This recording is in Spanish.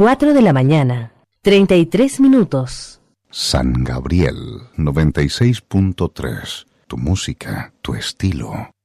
4 de la mañana, 33 minutos. San Gabriel 96.3. Tu música, tu estilo.